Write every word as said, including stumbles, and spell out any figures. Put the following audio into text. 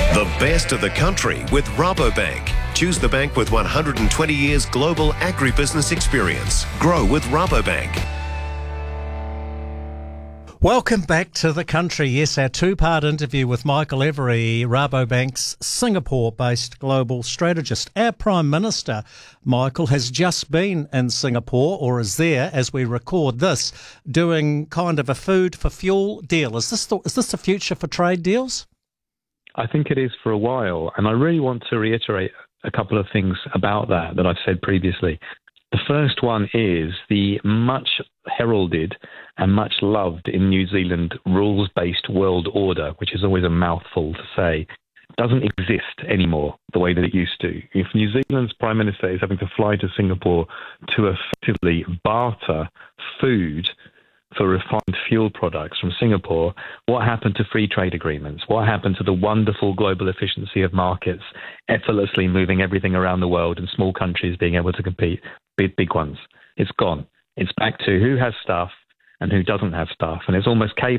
The best of the country with Rabobank. Choose the bank with one hundred twenty years global agribusiness experience. Grow with Rabobank. Welcome back to the country. Yes, our two-part interview with Michael Every, Rabobank's Singapore-based global strategist. Our Prime Minister, Michael, has just been in Singapore, or is there as we record this, doing kind of a food for fuel deal. Is this the, is this the future for trade deals? I think it is for a while, and I really want to reiterate a couple of things about that that I've said previously. The first one is the much heralded and much loved in New Zealand rules-based world order, which is always a mouthful to say, doesn't exist anymore the way that it used to. If New Zealand's Prime Minister is having to fly to Singapore to effectively barter food for refined fuel products from Singapore, what happened to free trade agreements? What happened to the wonderful global efficiency of markets, effortlessly moving everything around the world and small countries being able to compete with big ones? It's gone. It's back to who has stuff and who doesn't have stuff. And it's almost cave